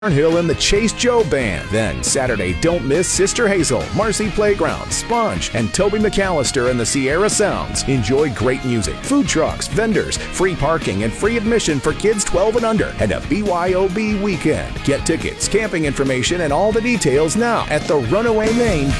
Hill and the Chase Joe Band. Then Saturday, don't miss Sister Hazel, Marcy Playground, Sponge, and Toby McAllister and the Sierra Sounds. Enjoy great music, food trucks, vendors, free parking, and free admission for kids 12 and under, and a BYOB weekend. Get tickets, camping information, and all the details now at therunawaymain.com.